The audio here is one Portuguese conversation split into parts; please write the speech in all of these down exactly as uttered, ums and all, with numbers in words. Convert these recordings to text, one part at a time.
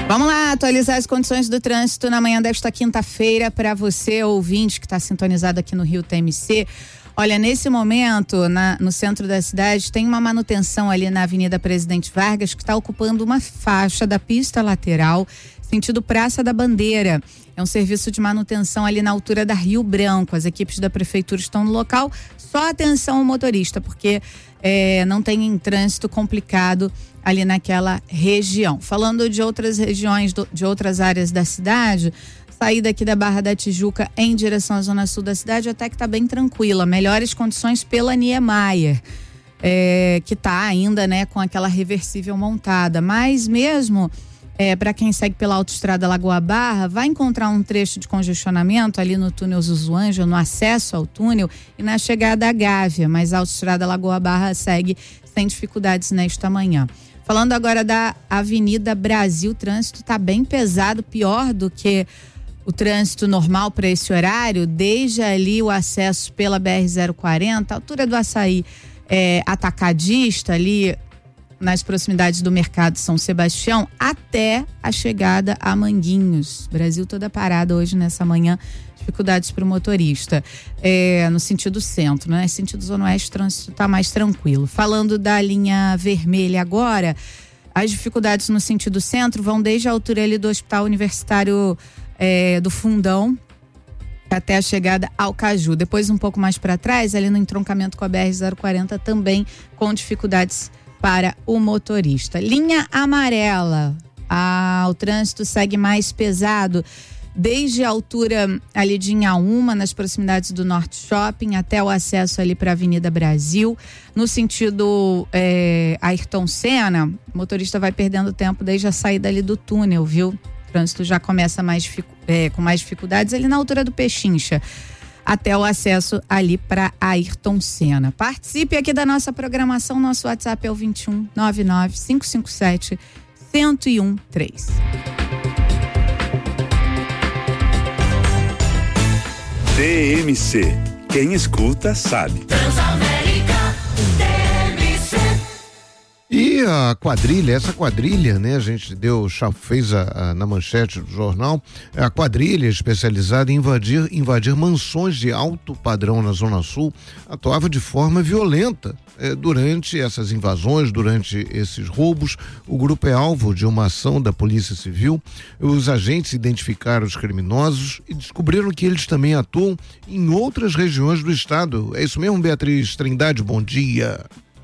Vamos lá, atualizar as condições do trânsito na manhã desta quinta-feira para você, ouvinte, que está sintonizado aqui no Rio T M C. Olha, nesse momento, na, no centro da cidade, tem uma manutenção ali na Avenida Presidente Vargas que está ocupando uma faixa da pista lateral, sentido Praça da Bandeira. É um serviço de manutenção ali na altura da Rio Branco. As equipes da prefeitura estão no local. Só atenção ao motorista, porque é, não tem trânsito complicado ali naquela região. Falando de outras regiões, do, de outras áreas da cidade, saída aqui da Barra da Tijuca em direção à zona sul da cidade até que está bem tranquila. Melhores condições pela Niemeyer, é, que está ainda, né, com aquela reversível montada. Mas mesmo é, para quem segue pela autoestrada Lagoa Barra, vai encontrar um trecho de congestionamento ali no túnel Zuzuanja, no acesso ao túnel e na chegada à Gávea. Mas a autoestrada Lagoa Barra segue sem dificuldades nesta manhã. Falando agora da Avenida Brasil, o trânsito está bem pesado, pior do que o trânsito normal para esse horário, desde ali o acesso pela B R zero quarenta, altura do Açaí é, Atacadista, ali nas proximidades do Mercado São Sebastião, até a chegada a Manguinhos. Brasil toda parada hoje nessa manhã, dificuldades para o motorista, é, no sentido centro, né? Sentido Zona Oeste, o trânsito está mais tranquilo. Falando da linha vermelha agora, as dificuldades no sentido centro vão desde a altura ali do Hospital Universitário é, do Fundão até a chegada ao Caju. Depois, um pouco mais para trás, ali no entroncamento com a B R zero quarenta, também com dificuldades para o motorista. Linha amarela, ah, o trânsito segue mais pesado desde a altura ali de Inhaúma, nas proximidades do Norte Shopping, até o acesso ali para a Avenida Brasil. No sentido é, Ayrton Senna, o motorista vai perdendo tempo desde a saída ali do túnel, viu? O trânsito já começa mais, é, com mais dificuldades ali na altura do Pechincha, até o acesso ali para Ayrton Senna. Participe aqui da nossa programação, nosso WhatsApp é o vinte e um, nove nove cinco cinco sete, zero um três. T M C. Quem escuta sabe. Transamérica T M C. E a quadrilha, essa quadrilha, né? A gente deu, fez a, a, na manchete do jornal, a quadrilha especializada em invadir, invadir mansões de alto padrão na Zona Sul, atuava de forma violenta. É, durante essas invasões, durante esses roubos, o grupo é alvo de uma ação da Polícia Civil. Os agentes identificaram os criminosos e descobriram que eles também atuam em outras regiões do estado. É isso mesmo, Beatriz Trindade? Bom dia.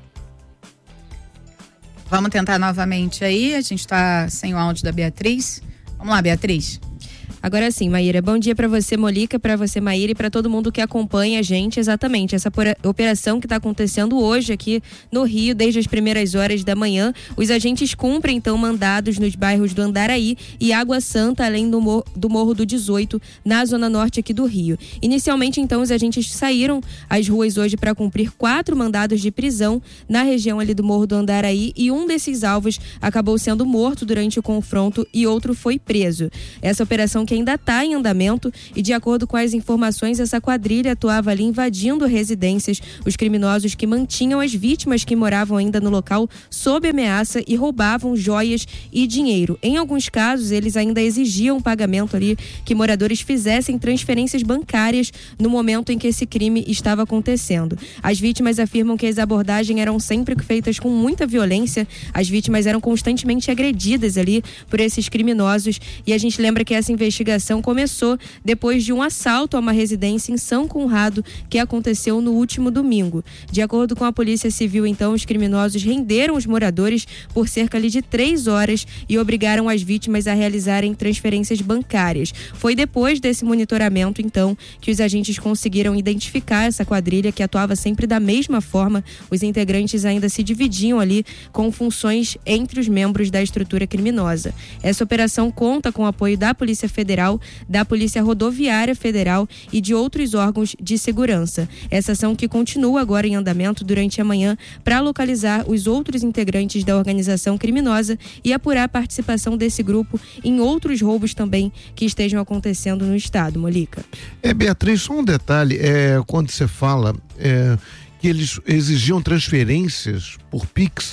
Vamos tentar novamente aí, a gente está sem o áudio da Beatriz. Vamos lá, Beatriz. Agora sim, Maíra, bom dia para você, Molica, para você, Maíra, e para todo mundo que acompanha a gente. Exatamente, essa operação que está acontecendo hoje aqui no Rio, desde as primeiras horas da manhã. Os agentes cumprem, então, mandados nos bairros do Andaraí e Água Santa, além do, mor- do Morro do dezoito, na zona norte aqui do Rio. Inicialmente, então, os agentes saíram às ruas hoje para cumprir quatro mandados de prisão na região ali do Morro do Andaraí, e um desses alvos acabou sendo morto durante o confronto e outro foi preso. Essa operação que ainda está em andamento, e de acordo com as informações, essa quadrilha atuava ali invadindo residências. Os criminosos que mantinham as vítimas que moravam ainda no local sob ameaça e roubavam joias e dinheiro. Em alguns casos, eles ainda exigiam pagamento ali, que moradores fizessem transferências bancárias no momento em que esse crime estava acontecendo. As vítimas afirmam que as abordagens eram sempre feitas com muita violência. As vítimas eram constantemente agredidas ali por esses criminosos, e a gente lembra que essa investigação começou depois de um assalto a uma residência em São Conrado que aconteceu no último domingo. De acordo com a Polícia Civil, então, os criminosos renderam os moradores por cerca de três horas e obrigaram as vítimas a realizarem transferências bancárias. Foi depois desse monitoramento, então, que os agentes conseguiram identificar essa quadrilha que atuava sempre da mesma forma. Os integrantes ainda se dividiam ali com funções entre os membros da estrutura criminosa. Essa operação conta com o apoio da Polícia Federal, da Polícia Rodoviária Federal e de outros órgãos de segurança. Essa ação que continua agora em andamento durante a manhã para localizar os outros integrantes da organização criminosa e apurar a participação desse grupo em outros roubos também que estejam acontecendo no estado, Molica. É, Beatriz, só um detalhe, é, quando você fala é, que eles exigiam transferências por Pix,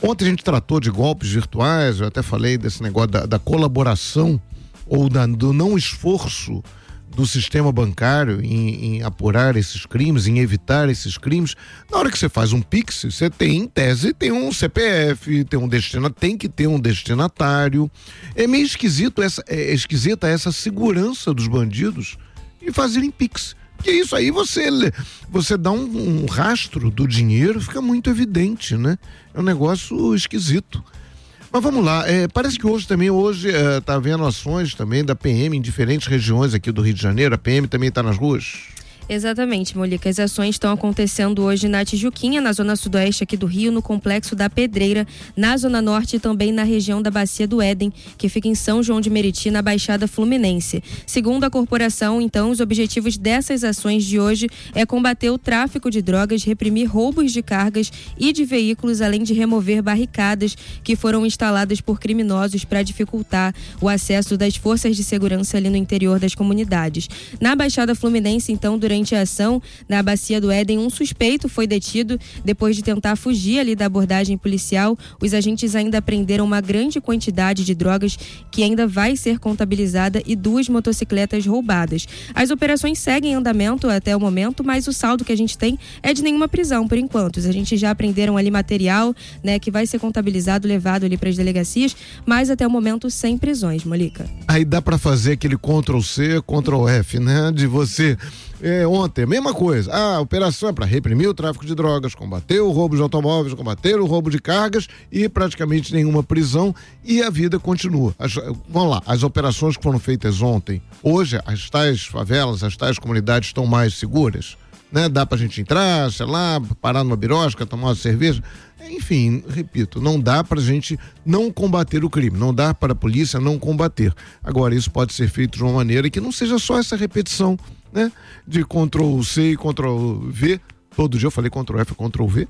Ontem a gente tratou de golpes virtuais, eu até falei desse negócio da, da colaboração ou da, do não esforço do sistema bancário em, em apurar esses crimes, em evitar esses crimes. Na hora que você faz um Pix, você tem, em tese, tem um C P F, tem um destina, tem que ter um destinatário. É meio esquisito essa, é esquisita essa segurança dos bandidos em fazerem Pix. Porque isso aí você, você dá um, um rastro do dinheiro, fica muito evidente, né? É um negócio esquisito. Mas vamos lá, é, parece que hoje também, hoje é, tá havendo ações também da P M em diferentes regiões aqui do Rio de Janeiro. A P M também está nas ruas? Exatamente, Molica. As ações estão acontecendo hoje na Tijuquinha, na zona sudoeste aqui do Rio, no Complexo da Pedreira, na zona norte e também na região da Bacia do Éden, que fica em São João de Meriti, na Baixada Fluminense. Segundo a corporação, então, os objetivos dessas ações de hoje é combater o tráfico de drogas, reprimir roubos de cargas e de veículos, além de remover barricadas que foram instaladas por criminosos para dificultar o acesso das forças de segurança ali no interior das comunidades. Na Baixada Fluminense, então, durante Durante a ação, na Bacia do Éden, um suspeito foi detido depois de tentar fugir ali da abordagem policial. Os agentes ainda apreenderam uma grande quantidade de drogas que ainda vai ser contabilizada e duas motocicletas roubadas. As operações seguem em andamento até o momento, mas o saldo que a gente tem é de nenhuma prisão por enquanto. Os agentes já apreenderam ali material, né, que vai ser contabilizado, levado ali para as delegacias, mas até o momento sem prisões, Molica. Aí dá para fazer aquele control C, control F, né? De você... É, ontem, mesma coisa. Ah, a operação é para reprimir o tráfico de drogas, combater o roubo de automóveis, combater o roubo de cargas e praticamente nenhuma prisão, e a vida continua. As, vamos lá, as operações que foram feitas ontem, hoje as tais favelas, as tais comunidades estão mais seguras, né? Dá pra gente entrar, sei lá, parar numa birosca, tomar uma cerveja. Enfim, repito, não dá pra gente não combater o crime, não dá para a polícia não combater. Agora, isso pode ser feito de uma maneira que não seja só essa repetição, né? De control C e control V. Todo dia eu falei control F, control V.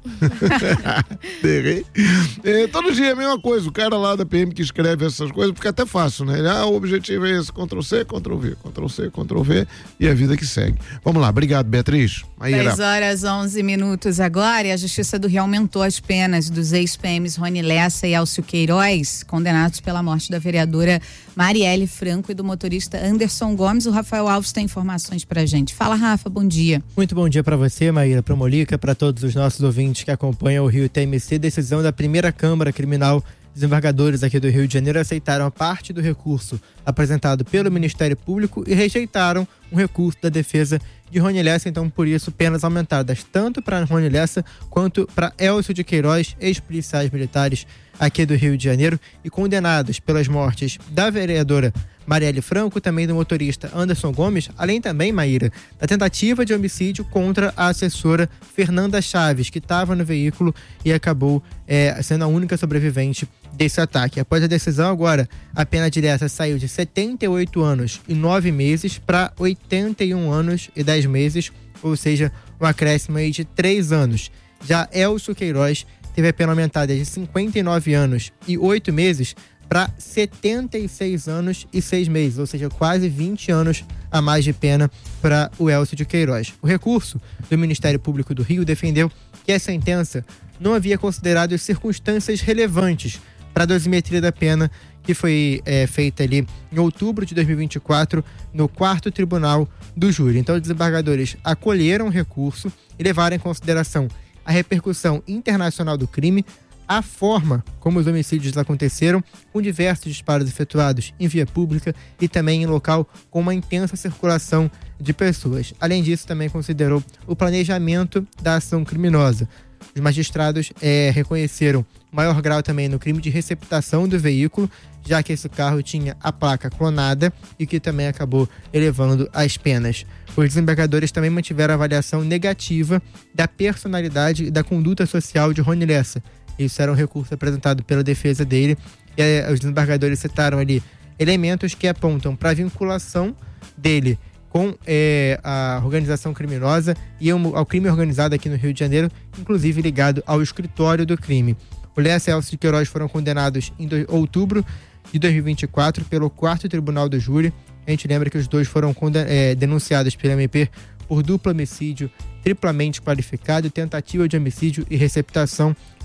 Errei. É, todo dia é a mesma coisa. O cara lá da P M que escreve essas coisas, fica até fácil, né? Ah, o objetivo é esse, control C, control V, control C, control V, e a vida que segue. Vamos lá, obrigado, Beatriz. dez horas, onze minutos agora, e a Justiça do Rio aumentou as penas dos ex-P Ms Rony Lessa e Elcio Queiroz, condenados pela morte da vereadora Marielle Franco e do motorista Anderson Gomes. O Rafael Alves tem informações pra gente. Fala, Rafa, bom dia. Muito bom dia pra você, Maíra, pra Molica, para todos os nossos ouvintes que acompanham o Rio T M C. Decisão da primeira Câmara Criminal. Desembargadores aqui do Rio de Janeiro aceitaram a parte do recurso apresentado pelo Ministério Público e rejeitaram um recurso da defesa de Rony Lessa. Então, por isso, penas aumentadas tanto para Rony Lessa quanto para Elcio de Queiroz, ex-policiais militares aqui do Rio de Janeiro, e condenados pelas mortes da vereadora Marielle Franco, também do motorista Anderson Gomes, além também, Maíra, da tentativa de homicídio contra a assessora Fernanda Chaves, que estava no veículo e acabou é, sendo a única sobrevivente desse ataque. Após a decisão, agora, a pena direta saiu de setenta e oito anos e nove meses para oitenta e um anos e dez meses, ou seja, um acréscimo aí de três anos. Já Elcio Queiroz teve a pena aumentada de cinquenta e nove anos e oito meses para setenta e seis anos e seis meses, ou seja, quase vinte anos a mais de pena para o Elcio de Queiroz. O recurso do Ministério Público do Rio defendeu que a sentença não havia considerado as circunstâncias relevantes para a dosimetria da pena que foi é, feita ali em outubro de dois mil e vinte e quatro no quarto tribunal do júri. Então, os desembargadores acolheram o recurso e levaram em consideração a repercussão internacional do crime, a forma como os homicídios aconteceram, com diversos disparos efetuados em via pública e também em local com uma intensa circulação de pessoas. Além disso, também considerou o planejamento da ação criminosa. Os magistrados é, reconheceram maior grau também no crime de receptação do veículo, já que esse carro tinha a placa clonada e que também acabou elevando as penas. Os desembargadores também mantiveram a avaliação negativa da personalidade e da conduta social de Rony Lessa. Isso era um recurso apresentado pela defesa dele, e eh, os desembargadores citaram ali elementos que apontam para a vinculação dele com eh, a organização criminosa e ao, ao crime organizado aqui no Rio de Janeiro, inclusive ligado ao escritório do crime. O Lessa e Elcio de Queiroz foram condenados em do, outubro de dois mil e vinte e quatro pelo quarto tribunal do júri. A gente lembra que os dois foram eh, denunciados pela M P por duplo homicídio triplamente qualificado, tentativa de homicídio e receptação.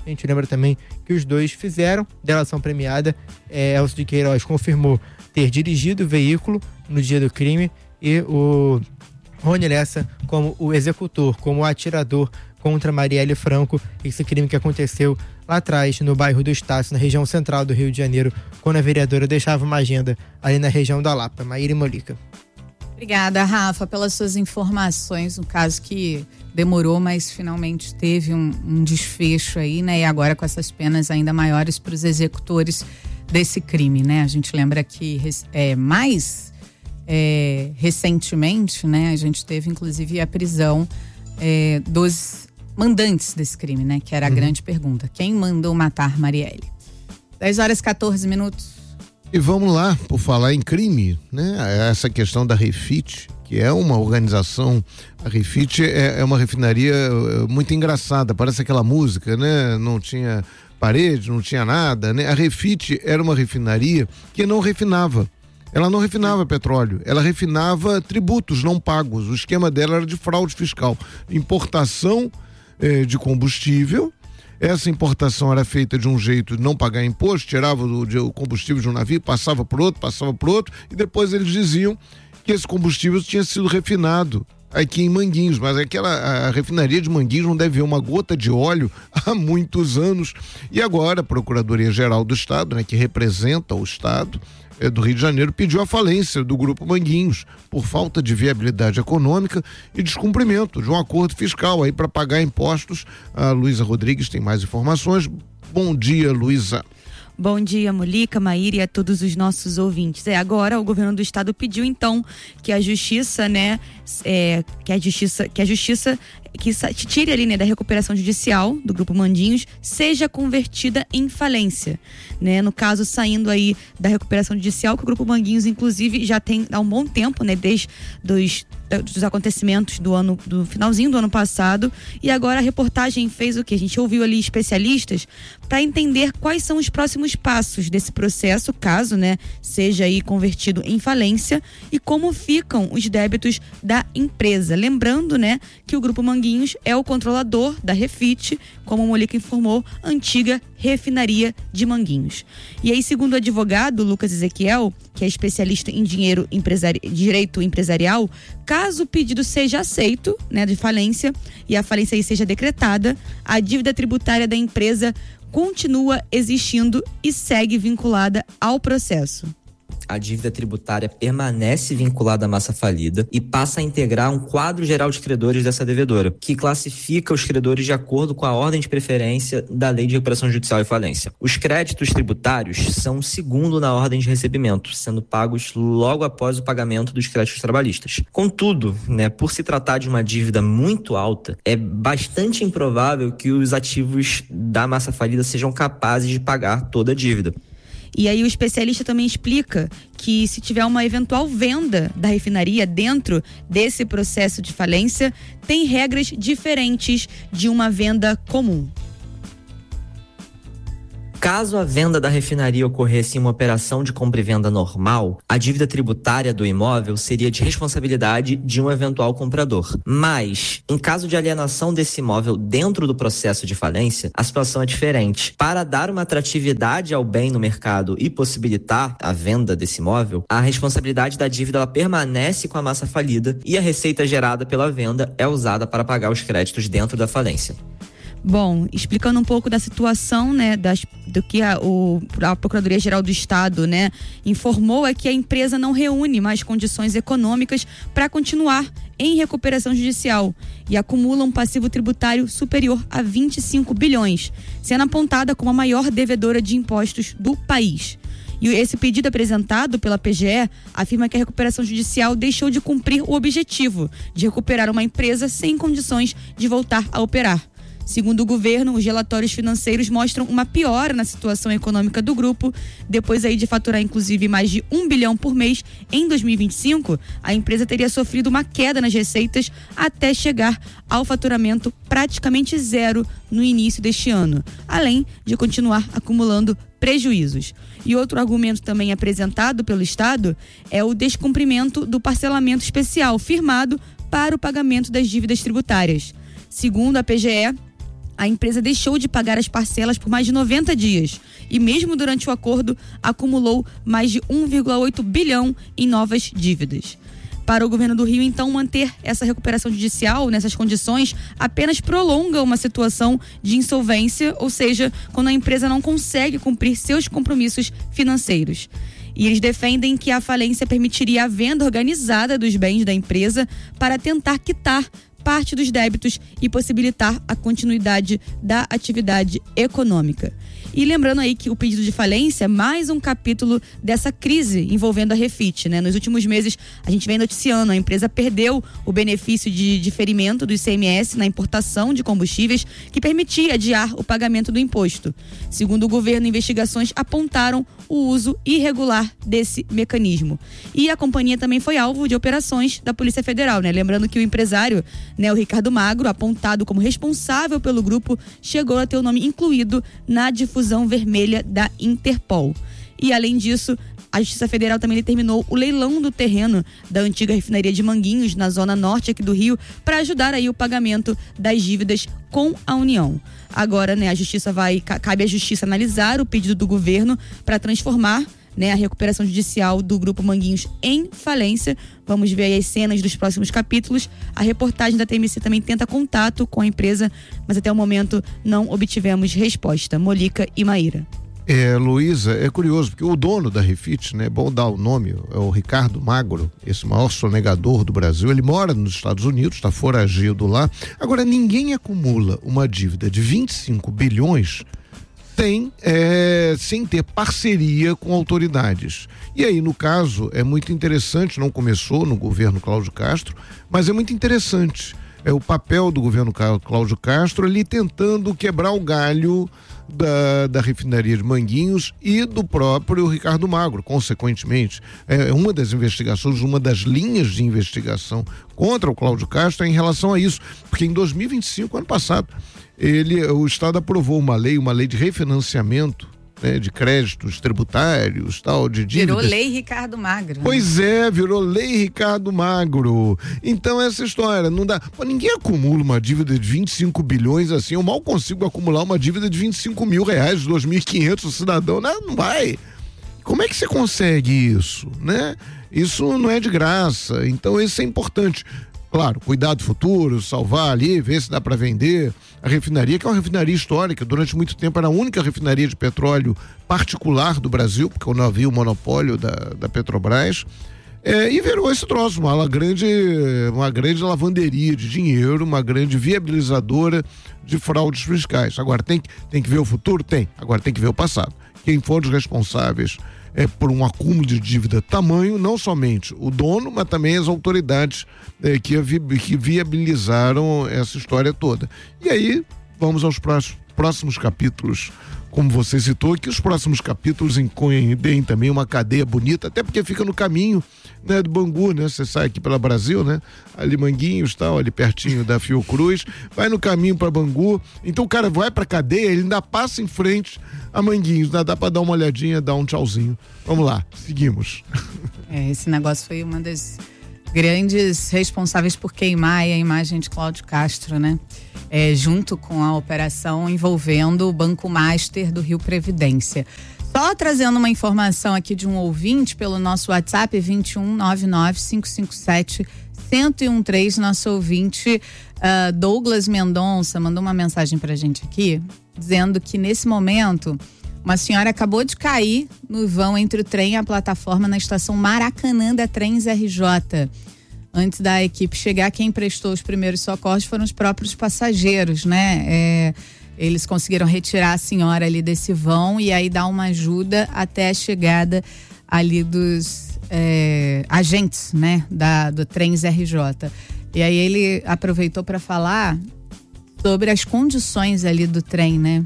A gente lembra também que os dois fizeram delação premiada. É, Elcio de Queiroz confirmou ter dirigido o veículo no dia do crime e o Rony Lessa como o executor, como o atirador contra Marielle Franco, esse crime que aconteceu lá atrás, no bairro do Estácio, na região central do Rio de Janeiro, quando a vereadora deixava uma agenda ali na região da Lapa. Maíra e Molica. Obrigada, Rafa, pelas suas informações. Um caso que demorou, mas finalmente teve um, um desfecho aí, né? E agora com essas penas ainda maiores para os executores desse crime, né? A gente lembra que é, mais é, recentemente, né? A gente teve inclusive a prisão é, dos mandantes desse crime, né? Que era a uhum. grande pergunta. Quem mandou matar Marielle? dez horas e quatorze minutos. E vamos lá, por falar em crime, né? Essa questão da Refit, que é uma organização, a Refit é, é uma refinaria muito engraçada, parece aquela música, né? Não tinha parede, não tinha nada, né? A Refit era uma refinaria que não refinava. Ela não refinava petróleo, ela refinava tributos não pagos. O esquema dela era de fraude fiscal, importação eh, de combustível. Essa importação era feita de um jeito de não pagar imposto, tirava o, o combustível de um navio, passava por outro, passava por outro, e depois eles diziam que esse combustível tinha sido refinado aqui em Manguinhos, mas aquela a refinaria de Manguinhos não deve ver uma gota de óleo há muitos anos. E agora a Procuradoria-Geral do Estado, né, que representa o Estado é, do Rio de Janeiro, pediu a falência do Grupo Manguinhos por falta de viabilidade econômica e descumprimento de um acordo fiscal aí para pagar impostos. A Luísa Rodrigues tem mais informações. Bom dia, Luísa. Bom dia, Molica, Maíra e a todos os nossos ouvintes. É, agora o governo do estado pediu então que a justiça, né, é, que a justiça, que a justiça que tire ali, né, da recuperação judicial do Grupo Manguinhos seja convertida em falência, né? No caso, saindo aí da recuperação judicial, que o Grupo Manguinhos inclusive já tem há um bom tempo, né, desde dos dos acontecimentos do ano, do finalzinho do ano passado, e agora a reportagem fez o que? A gente ouviu ali especialistas para entender quais são os próximos passos desse processo, caso, né, seja aí convertido em falência, e como ficam os débitos da empresa. Lembrando, né, que o Grupo Manguinhos é o controlador da Refit, como o Molica informou, antiga refinaria de Manguinhos. E aí, segundo o advogado Lucas Ezequiel, que é especialista em dinheiro empresari... direito empresarial, caso o pedido seja aceito, né, de falência, e a falência aí seja decretada, a dívida tributária da empresa continua existindo e segue vinculada ao processo. A dívida tributária permanece vinculada à massa falida e passa a integrar um quadro geral de credores dessa devedora, que classifica os credores de acordo com a ordem de preferência da Lei de Recuperação Judicial e Falência. Os créditos tributários são o segundo na ordem de recebimento, sendo pagos logo após o pagamento dos créditos trabalhistas. Contudo, né, por se tratar de uma dívida muito alta, é bastante improvável que os ativos da massa falida sejam capazes de pagar toda a dívida. E aí o especialista também explica que se tiver uma eventual venda da refinaria dentro desse processo de falência, tem regras diferentes de uma venda comum. Caso a venda da refinaria ocorresse em uma operação de compra e venda normal, a dívida tributária do imóvel seria de responsabilidade de um eventual comprador. Mas, em caso de alienação desse imóvel dentro do processo de falência, a situação é diferente. Para dar uma atratividade ao bem no mercado e possibilitar a venda desse imóvel, a responsabilidade da dívida ela permanece com a massa falida e a receita gerada pela venda é usada para pagar os créditos dentro da falência. Bom, explicando um pouco da situação, né, das, do que a, o, a Procuradoria-Geral do Estado, né, informou é que a empresa não reúne mais condições econômicas para continuar em recuperação judicial e acumula um passivo tributário superior a vinte e cinco bilhões, sendo apontada como a maior devedora de impostos do país. E esse pedido apresentado pela P G E afirma que a recuperação judicial deixou de cumprir o objetivo de recuperar uma empresa sem condições de voltar a operar. Segundo o governo, os relatórios financeiros mostram uma piora na situação econômica do grupo. Depois aí de faturar inclusive mais de um bilhão por mês em dois mil e vinte e cinco, a empresa teria sofrido uma queda nas receitas até chegar ao faturamento praticamente zero no início deste ano, além de continuar acumulando prejuízos. E outro argumento também apresentado pelo Estado é o descumprimento do parcelamento especial firmado para o pagamento das dívidas tributárias. Segundo a P G E, a empresa deixou de pagar as parcelas por mais de noventa dias e mesmo durante o acordo acumulou mais de um vírgula oito bilhão em novas dívidas. Para o governo do Rio, então, manter essa recuperação judicial nessas condições apenas prolonga uma situação de insolvência, ou seja, quando a empresa não consegue cumprir seus compromissos financeiros. E eles defendem que a falência permitiria a venda organizada dos bens da empresa para tentar quitar parte dos débitos e possibilitar a continuidade da atividade econômica. E lembrando aí que o pedido de falência é mais um capítulo dessa crise envolvendo a Refit, né? Nos últimos meses, a gente vem noticiando, a empresa perdeu o benefício de diferimento do I C M S na importação de combustíveis que permitia adiar o pagamento do imposto. Segundo o governo, investigações apontaram o uso irregular desse mecanismo. E a companhia também foi alvo de operações da Polícia Federal, né? Lembrando que o empresário, né, o Ricardo Magro, apontado como responsável pelo grupo, chegou a ter o nome incluído na difusão vermelha da Interpol. E além disso, a Justiça Federal também determinou o leilão do terreno da antiga refinaria de Manguinhos, na zona norte aqui do Rio, para ajudar aí o pagamento das dívidas com a União. Agora, né, a Justiça vai, cabe à Justiça analisar o pedido do governo para transformar, né, a recuperação judicial do Grupo Manguinhos em falência. Vamos ver aí as cenas dos próximos capítulos. A reportagem da T M C também tenta contato com a empresa, mas até o momento não obtivemos resposta. Molica e Maíra. É, Luísa, é curioso, porque o dono da Refit, né, é bom dar o nome, é o Ricardo Magro, esse maior sonegador do Brasil. Ele mora nos Estados Unidos, está foragido lá. Agora, ninguém acumula uma dívida de vinte e cinco bilhões Sem, é, sem ter parceria com autoridades. E aí, no caso, é muito interessante, não começou no governo Cláudio Castro, mas é muito interessante é o papel do governo Cláudio Castro ali tentando quebrar o galho da, da refinaria de Manguinhos e do próprio Ricardo Magro, consequentemente. É uma das investigações, uma das linhas de investigação contra o Cláudio Castro é em relação a isso, porque em dois mil e vinte e cinco, ano passado, Ele, o Estado aprovou uma lei, uma lei de refinanciamento, né, de créditos tributários, tal, de dívidas. Virou lei Ricardo Magro. Né? Pois é, virou lei Ricardo Magro. Então essa história, não dá, pô, ninguém acumula uma dívida de vinte e cinco bilhões assim, eu mal consigo acumular uma dívida de vinte e cinco mil reais, dois mil e quinhentos o cidadão, né? Não vai. Como é que você consegue isso, né? Isso não é de graça, então isso é importante. Claro, cuidado futuro, salvar ali, ver se dá para vender. A refinaria, que é uma refinaria histórica, durante muito tempo era a única refinaria de petróleo particular do Brasil, porque não havia o monopólio da, da Petrobras, é, e virou esse troço, uma grande, uma grande lavanderia de dinheiro, uma grande viabilizadora de fraudes fiscais. Agora, tem, tem que ver o futuro? Tem. Agora, tem que ver o passado. Quem for os responsáveis é por um acúmulo de dívida tamanho, não somente o dono, mas também as autoridades é, que, que viabilizaram essa história toda. E aí, vamos aos próximos, próximos capítulos, como você citou, que os próximos capítulos incluem também uma cadeia bonita, até porque fica no caminho, né, do Bangu, né? Você sai aqui pela Brasil, né? Ali Manguinhos, tal, ali pertinho da Fiocruz, vai no caminho para Bangu, então o cara vai pra cadeia, ele ainda passa em frente a Manguinhos, dá, dá pra dar uma olhadinha, dar um tchauzinho. Vamos lá, seguimos. É, esse negócio foi uma das grandes responsáveis por queimar a imagem de Cláudio Castro, né? É, junto com a operação envolvendo o Banco Master do Rio Previdência. Só trazendo uma informação aqui de um ouvinte pelo nosso WhatsApp vinte e um, nove nove, cinco cinco sete, um zero um três, nosso ouvinte uh, Douglas Mendonça mandou uma mensagem pra gente aqui, dizendo que nesse momento uma senhora acabou de cair no vão entre o trem e a plataforma na estação Maracanã da Trens R J. Antes da equipe chegar, quem prestou os primeiros socorros foram os próprios passageiros, né? É, eles conseguiram retirar a senhora ali desse vão e aí dar uma ajuda até a chegada ali dos é, agentes, né? Da, do Trens R J. E aí ele aproveitou para falar sobre as condições ali do trem, né?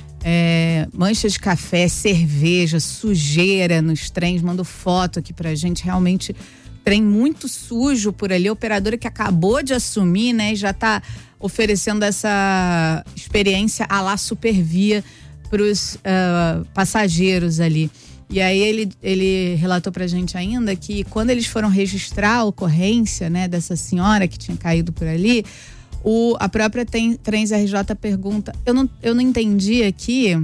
É, mancha de café, cerveja, sujeira nos trens, mandou foto aqui pra gente, realmente trem muito sujo por ali, operadora que acabou de assumir, né, e já tá oferecendo essa experiência à la Supervia pros uh, passageiros ali. E aí ele, ele relatou pra gente ainda que quando eles foram registrar a ocorrência, né, dessa senhora que tinha caído por ali, O, a própria tem, Trens R J pergunta, eu não, eu não entendi aqui,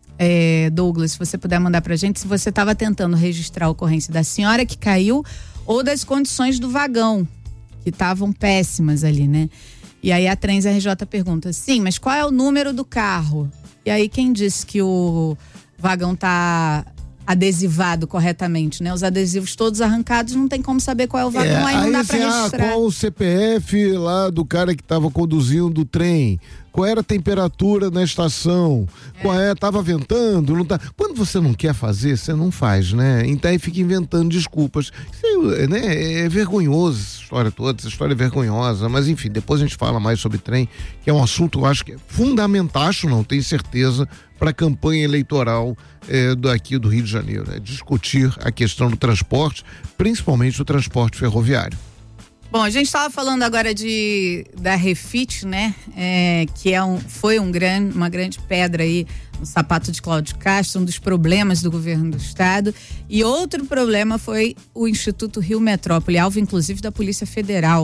é, Douglas, se você puder mandar pra gente, se você estava tentando registrar a ocorrência da senhora que caiu ou das condições do vagão, que estavam péssimas ali, né? E aí a Trens R J pergunta, sim, mas qual é o número do carro? E aí quem disse que o vagão tá adesivado corretamente, né? Os adesivos todos arrancados, não tem como saber qual é o vagão, é, aí não aí dá pra assim, registrar. Ah, qual o C P F lá do cara que estava conduzindo o trem? Qual era a temperatura na estação? É. Qual é? Tava ventando? Não tá... Quando você não quer fazer, você não faz, né? Então aí fica inventando desculpas. Isso é, né? É vergonhoso essa história toda, essa história é vergonhosa, mas enfim, depois a gente fala mais sobre trem, que é um assunto, eu acho que é fundamental, acho não, tenho certeza, para a campanha eleitoral é, daqui do Rio de Janeiro, é discutir a questão do transporte, principalmente o transporte ferroviário. Bom, a gente estava falando agora de da Refit, né? É, que é um, foi um grande, uma grande pedra aí no sapato de Cláudio Castro, um dos problemas do governo do estado. E outro problema foi o Instituto Rio Metrópole, alvo inclusive da Polícia Federal.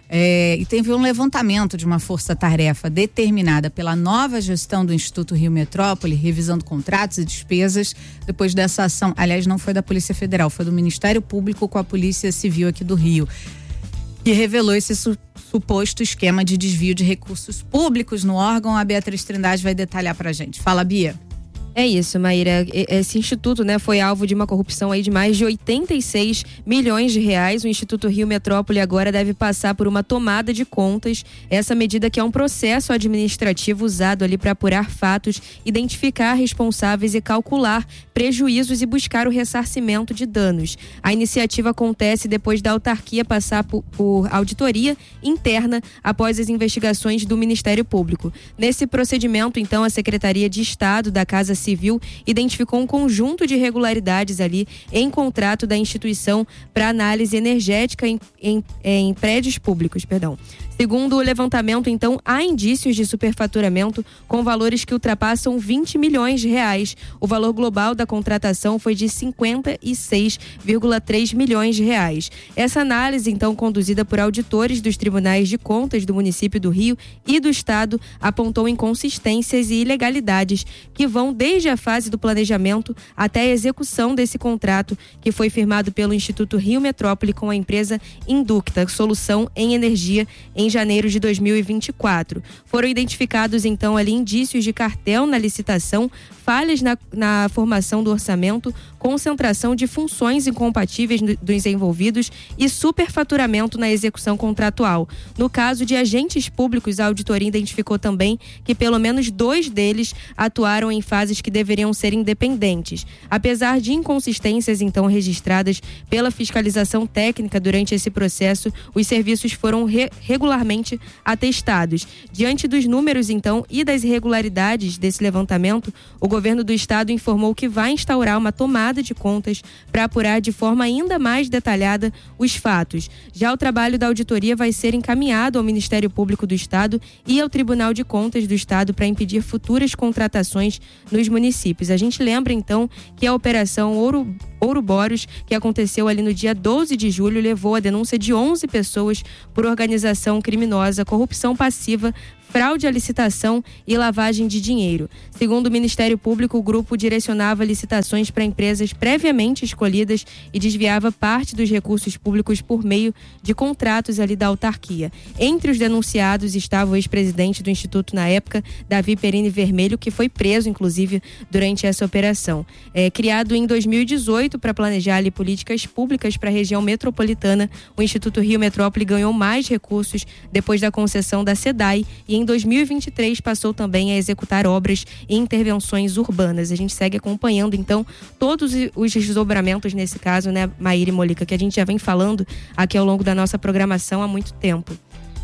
É, e teve um levantamento de uma força-tarefa determinada pela nova gestão do Instituto Rio Metrópole, revisando contratos e despesas, depois dessa ação. Aliás, não foi da Polícia Federal, foi do Ministério Público com a Polícia Civil aqui do Rio, que revelou esse su- suposto esquema de desvio de recursos públicos no órgão. A Beatriz Trindade vai detalhar pra gente. Fala, Bia. É isso, Maíra. Esse instituto, né, foi alvo de uma corrupção aí de mais de oitenta e seis milhões de reais. O Instituto Rio Metrópole agora deve passar por uma tomada de contas. Essa medida que é um processo administrativo usado ali para apurar fatos, identificar responsáveis e calcular prejuízos e buscar o ressarcimento de danos. A iniciativa acontece depois da autarquia passar por, por auditoria interna após as investigações do Ministério Público. Nesse procedimento, então, a Secretaria de Estado da Casa Civil identificou um conjunto de irregularidades ali em contrato da instituição para análise energética em, em, em prédios públicos, perdão. Segundo o levantamento, então, há indícios de superfaturamento com valores que ultrapassam vinte milhões de reais. O valor global da contratação foi de cinquenta e seis vírgula três milhões de reais. Essa análise, então, conduzida por auditores dos tribunais de contas do município do Rio e do estado, apontou inconsistências e ilegalidades que vão desde a fase do planejamento até a execução desse contrato, que foi firmado pelo Instituto Rio Metrópole com a empresa Inducta, Solução em Energia, em janeiro de dois mil e vinte e quatro. Foram identificados, então, ali indícios de cartel na licitação, falhas na, na formação do orçamento, concentração de funções incompatíveis dos envolvidos e superfaturamento na execução contratual. No caso de agentes públicos, a auditoria identificou também que pelo menos dois deles atuaram em fases que deveriam ser independentes. Apesar de inconsistências, então, registradas pela fiscalização técnica durante esse processo, os serviços foram re- regularmente atestados. Diante dos números, então, e das irregularidades desse levantamento, o governo do estado informou que vai instaurar uma tomada de contas para apurar de forma ainda mais detalhada os fatos. Já o trabalho da auditoria vai ser encaminhado ao Ministério Público do Estado e ao Tribunal de Contas do Estado para impedir futuras contratações nos municípios. A gente lembra, então, que a Operação Ouro Ouroboros, que aconteceu ali no dia doze de julho, levou a denúncia de onze pessoas por organização criminosa, corrupção passiva, fraude à licitação e lavagem de dinheiro. Segundo o Ministério Público, o grupo direcionava licitações para empresas previamente escolhidas e desviava parte dos recursos públicos por meio de contratos ali da autarquia. Entre os denunciados estava o ex-presidente do Instituto na época, Davi Perini Vermelho, que foi preso, inclusive, durante essa operação. É, criado em dois mil e dezoito para planejar ali políticas públicas para a região metropolitana, o Instituto Rio Metrópole ganhou mais recursos depois da concessão da SEDAI e em dois mil e vinte e três passou também a executar obras e intervenções urbanas. A gente segue acompanhando, então, todos os desdobramentos nesse caso, né, Maíra e Molica, que a gente já vem falando aqui ao longo da nossa programação há muito tempo.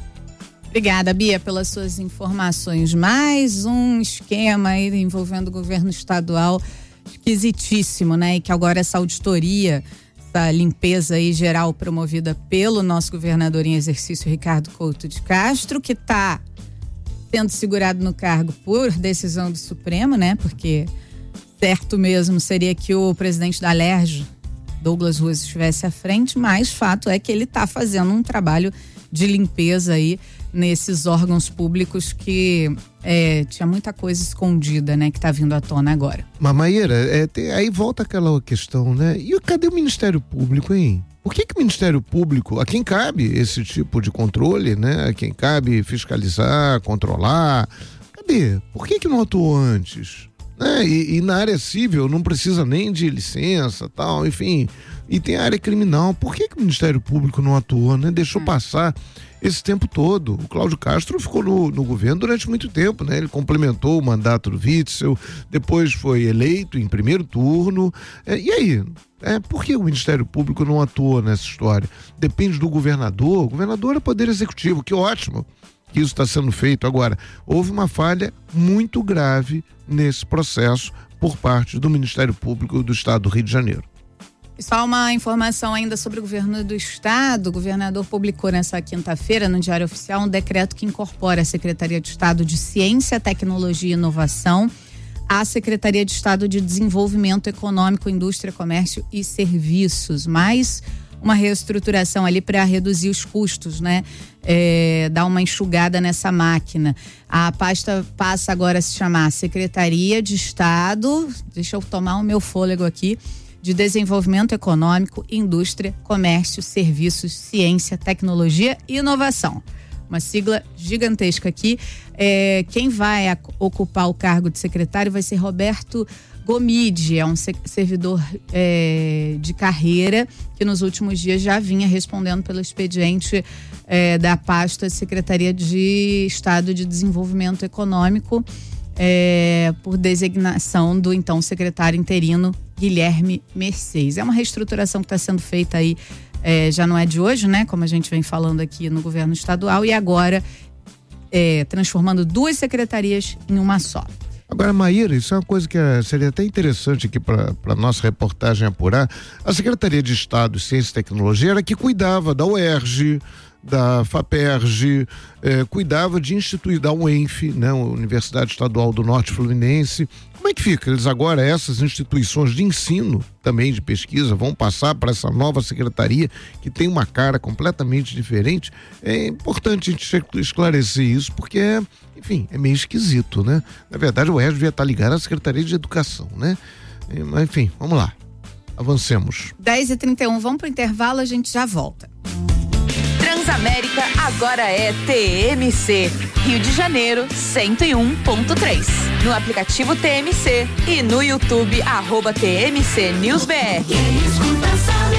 Obrigada, Bia, pelas suas informações. Mais um esquema aí envolvendo o governo estadual esquisitíssimo, né? E que agora essa auditoria, essa limpeza aí geral promovida pelo nosso governador em exercício, Ricardo Couto de Castro, que está sendo segurado no cargo por decisão do Supremo, né? Porque certo mesmo seria que o presidente da Alerj, Douglas Ruas, estivesse à frente, mas fato é que ele está fazendo um trabalho de limpeza aí nesses órgãos públicos que é, tinha muita coisa escondida, né, que tá vindo à tona agora. Mamaíra, é, tem, aí volta aquela questão, né? E cadê o Ministério Público, hein? Por que que o Ministério Público, a quem cabe esse tipo de controle, né? A quem cabe fiscalizar, controlar, cadê? Por que que não atuou antes? Né? E, e na área civil não precisa nem de licença, tal, enfim. E tem a área criminal. Por que que o Ministério Público não atuou, né? Deixou passar esse tempo todo. O Cláudio Castro ficou no, no governo durante muito tempo, né? Ele complementou o mandato do Witzel, depois foi eleito em primeiro turno. É, e aí? É, por que o Ministério Público não atuou nessa história? Depende do governador. O governador é poder executivo, que ótimo que isso está sendo feito. Agora, houve uma falha muito grave nesse processo por parte do Ministério Público do Estado do Rio de Janeiro. Só uma informação ainda sobre o governo do estado. O governador publicou nessa quinta-feira no Diário Oficial um decreto que incorpora a Secretaria de Estado de Ciência, Tecnologia e Inovação à Secretaria de Estado de Desenvolvimento Econômico, Indústria, Comércio e Serviços. Mais uma reestruturação ali para reduzir os custos, né? É, dar uma enxugada nessa máquina. A pasta passa agora a se chamar Secretaria de Estado, deixa eu tomar o meu fôlego aqui, de Desenvolvimento Econômico, Indústria, Comércio, Serviços, Ciência, Tecnologia e Inovação. Uma sigla gigantesca aqui. É, quem vai a, ocupar o cargo de secretário vai ser Roberto Gomide, é um servidor é, de carreira que nos últimos dias já vinha respondendo pelo expediente é, da pasta Secretaria de Estado de Desenvolvimento Econômico, é, por designação do então secretário interino Guilherme Mercedes. É uma reestruturação que está sendo feita aí, é, já não é de hoje, né? Como a gente vem falando aqui no governo estadual, e agora é, transformando duas secretarias em uma só. Agora, Maíra, isso é uma coisa que é, seria até interessante aqui para a nossa reportagem apurar. A Secretaria de Estado de Ciência e Tecnologia era que cuidava da U E R J, da FAPERJ, eh, cuidava de instituir da U E N F, né, Universidade Estadual do Norte Fluminense. Como é que fica? Eles agora, essas instituições de ensino, também de pesquisa, vão passar para essa nova secretaria que tem uma cara completamente diferente? É importante a gente esclarecer isso, porque é, enfim, é meio esquisito, né? Na verdade, o E R J devia estar ligado à Secretaria de Educação, né? Mas, enfim, vamos lá. Avancemos. dez e trinta e um, vamos para o intervalo, a gente já volta. Transamérica agora é T M C, Rio de Janeiro cento e um ponto três. No aplicativo T M C e no YouTube, arroba T M C News B R. Quem escuta sabe,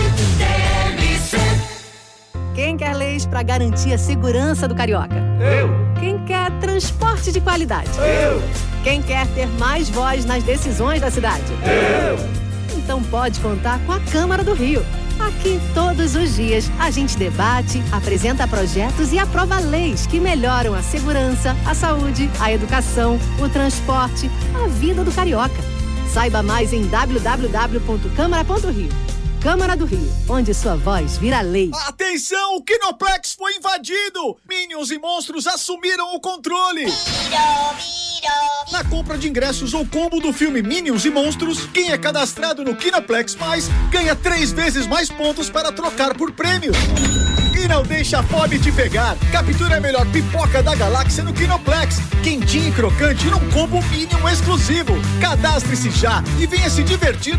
T M C. Quem quer leis para garantir a segurança do carioca? Eu. Quem quer transporte de qualidade? Eu. Quem quer ter mais voz nas decisões da cidade? Eu. Então pode contar com a Câmara do Rio. Aqui, todos os dias, a gente debate, apresenta projetos e aprova leis que melhoram a segurança, a saúde, a educação, o transporte, a vida do carioca. Saiba mais em w w w ponto câmara ponto rio. Câmara do Rio, onde sua voz vira lei. Atenção, o Kinoplex foi invadido! Minions e monstros assumiram o controle! Miro, miro. Na compra de ingressos ou combo do filme Minions e Monstros, quem é cadastrado no Kinoplex Mais ganha três vezes mais pontos para trocar por prêmios. E não deixa a fome te pegar. Captura a melhor pipoca da galáxia no Kinoplex. Quentinho e crocante num combo Minion exclusivo. Cadastre-se já e venha se divertir